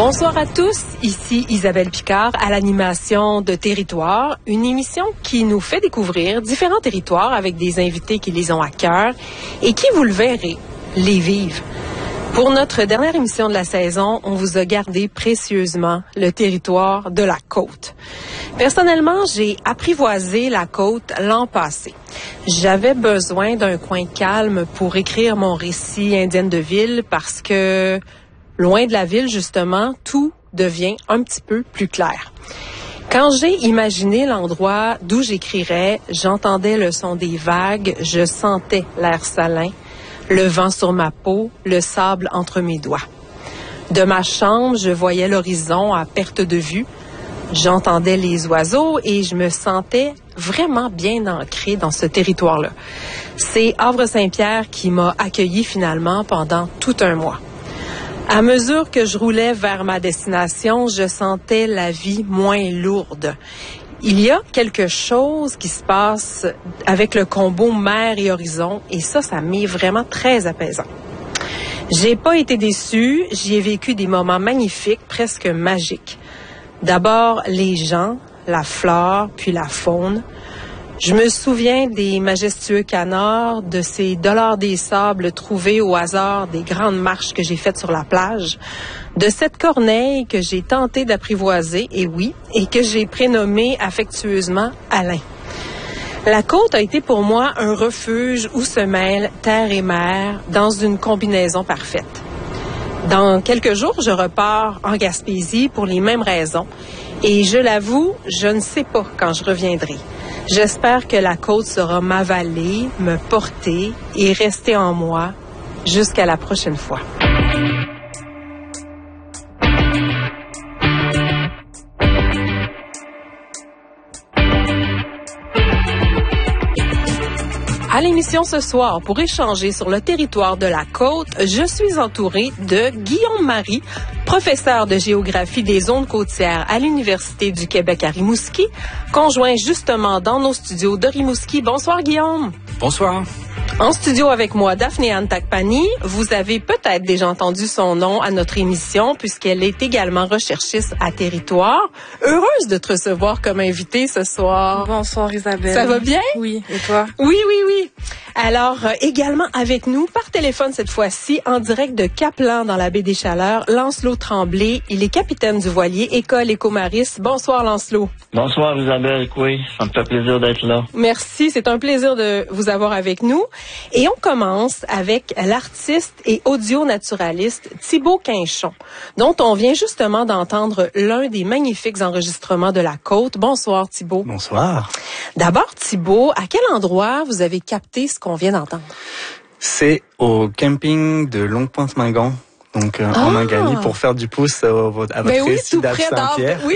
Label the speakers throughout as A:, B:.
A: Bonsoir à tous, ici Isabelle Picard à l'animation de Territoire, une émission qui nous fait découvrir différents territoires avec des invités qui les ont à cœur et qui, vous le verrez, les vivent. Pour notre dernière émission de la saison, on vous a gardé précieusement le territoire de la côte. Personnellement, j'ai apprivoisé la côte l'an passé. J'avais besoin d'un coin calme pour écrire mon récit Indienne de ville parce que, loin de la ville, justement, tout devient un petit peu plus clair. Quand j'ai imaginé l'endroit d'où j'écrirais, j'entendais le son des vagues, je sentais l'air salin, le vent sur ma peau, le sable entre mes doigts. De ma chambre, je voyais l'horizon à perte de vue. J'entendais les oiseaux et je me sentais vraiment bien ancrée dans ce territoire-là. C'est Havre-Saint-Pierre qui m'a accueillie finalement pendant tout un mois. À mesure que je roulais vers ma destination, je sentais la vie moins lourde. Il y a quelque chose qui se passe avec le combo mer et horizon et ça m'est vraiment très apaisant. J'ai pas été déçue, j'y ai vécu des moments magnifiques, presque magiques. D'abord, les gens, la flore, puis la faune. Je me souviens des majestueux canards, de ces dollars des sables trouvés au hasard des grandes marches que j'ai faites sur la plage, de cette corneille que j'ai tenté d'apprivoiser, et oui, et que j'ai prénommée affectueusement Alain. La côte a été pour moi un refuge où se mêlent terre et mer dans une combinaison parfaite. Dans quelques jours, je repars en Gaspésie pour les mêmes raisons. Et je l'avoue, je ne sais pas quand je reviendrai. J'espère que la côte saura m'avaler, me porter et rester en moi jusqu'à la prochaine fois. À l'émission ce soir, pour échanger sur le territoire de la côte, je suis entourée de Guillaume Marie, professeur de géographie des zones côtières à l'Université du Québec à Rimouski, conjoint justement dans nos studios de Rimouski. Bonsoir Guillaume.
B: Bonsoir.
A: En studio avec moi, Daphné Anne Takpani. Vous avez peut-être déjà entendu son nom à notre émission puisqu'elle est également recherchiste à Territoire. Heureuse de te recevoir comme invitée ce soir.
C: Bonsoir Isabelle.
A: Ça va bien?
C: Oui. Et toi?
A: Oui. Alors, également avec nous, par téléphone cette fois-ci, en direct de Caplan dans la baie des Chaleurs, Lancelot Tremblay. Il est capitaine du voilier École Écomaris. Bonsoir Lancelot.
D: Bonsoir Isabelle, oui, ça me fait plaisir d'être là.
A: Merci, c'est un plaisir de vous avoir avec nous. Et on commence avec l'artiste et audio-naturaliste Thibaut Quinchon, dont on vient justement d'entendre l'un des magnifiques enregistrements de la côte. Bonsoir Thibaut.
B: Bonsoir.
A: D'abord Thibaut, à quel endroit vous avez capté ce qu'on vient d'entendre?
B: C'est au camping de Longue-Pointe-Mingan. Donc, en Mangalie, pour faire du pouce à votre récit d'Havre-Saint-Pierre.
A: Oui.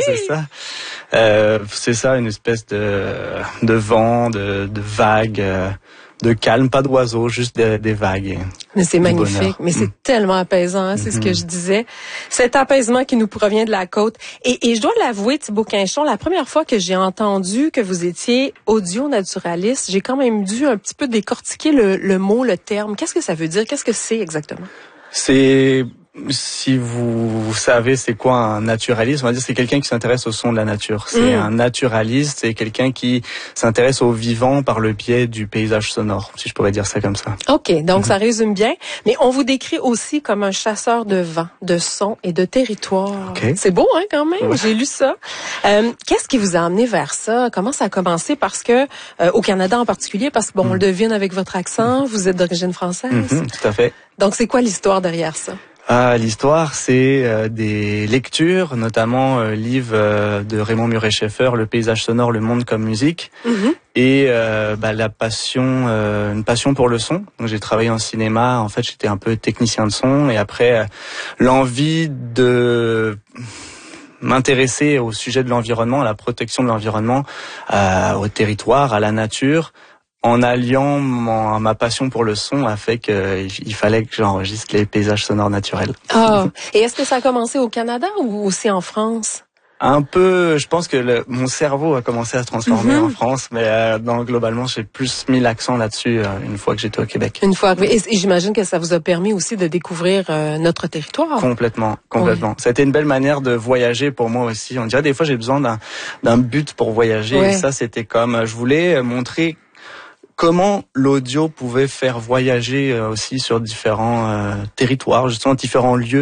B: C'est ça, une espèce de vent, de vagues, de calme, pas d'oiseaux, juste des vagues.
A: Mais c'est magnifique, mais c'est tellement apaisant, hein, c'est ce que je disais. Cet apaisement qui nous provient de la côte. Et je dois l'avouer, Thibaut Quinchon, la première fois que j'ai entendu que vous étiez audio-naturaliste, j'ai quand même dû un petit peu décortiquer le mot, le terme. Qu'est-ce que ça veut dire? Qu'est-ce que c'est exactement?
B: C'est, si vous savez c'est quoi un naturaliste, on va dire c'est quelqu'un qui s'intéresse au son de la nature. C'est un naturaliste, c'est quelqu'un qui s'intéresse au vivant par le biais du paysage sonore, si je pourrais dire ça comme ça.
A: OK, donc ça résume bien. Mais on vous décrit aussi comme un chasseur de vent, de son et de territoire.
B: Okay.
A: C'est beau, hein, quand même?
B: Ouais.
A: J'ai lu ça. Qu'est-ce qui vous a amené vers ça? Comment ça a commencé? Parce que, au Canada en particulier, parce que, bon, on le devine avec votre accent, vous êtes d'origine française.
B: Tout à fait.
A: Donc, c'est quoi l'histoire derrière ça?
B: L'histoire, c'est des lectures, notamment livre de Raymond Murray-Schaeffer, Le paysage sonore, le monde comme musique, et la passion, une passion pour le son. Donc j'ai travaillé en cinéma. En fait, j'étais un peu technicien de son, et après l'envie de m'intéresser au sujet de l'environnement, à la protection de l'environnement, au territoire, à la nature. En alliant ma passion pour le son a fait qu'il fallait que j'enregistre les paysages sonores naturels.
A: Ah, et est-ce que ça a commencé au Canada ou aussi en France?
B: Un peu, je pense que mon cerveau a commencé à se transformer en France, mais globalement, j'ai plus mis l'accent là-dessus une fois que j'étais au Québec.
A: Une fois arrivé, et j'imagine que ça vous a permis aussi de découvrir notre territoire.
B: Complètement.
A: Oui.
B: Ça a été une belle manière de voyager pour moi aussi. On dirait des fois j'ai besoin d'un but pour voyager.
A: Ouais.
B: Et ça, c'était comme, je voulais montrer comment l'audio pouvait faire voyager aussi sur différents territoires, justement différents lieux.